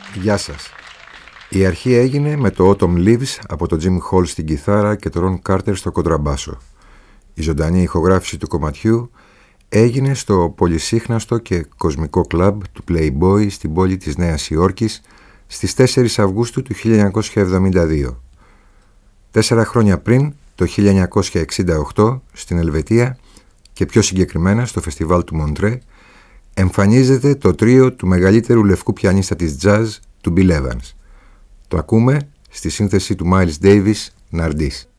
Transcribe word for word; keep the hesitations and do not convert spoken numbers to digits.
Γεια σας. Η αρχή έγινε με το Autumn Leaves από το Jim Hall στην κιθάρα και το Ron Carter στο κοντραμπάσο. Η ζωντανή ηχογράφηση του κομματιού έγινε στο πολυσύχναστο και κοσμικό κλαμπ του Playboy στην πόλη της Νέας Υόρκης στις τέσσερις Αυγούστου του χίλια εννιακόσια εβδομήντα δύο. Τέσσερα χρόνια πριν, το χίλια εννιακόσια εξήντα οκτώ, στην Ελβετία και πιο συγκεκριμένα στο φεστιβάλ του Μοντρέ, εμφανίζεται το τρίο του μεγαλύτερου λευκού πιανίστα της jazz, του Bill Evans. Το ακούμε στη σύνθεση του Miles Davis, Nardis.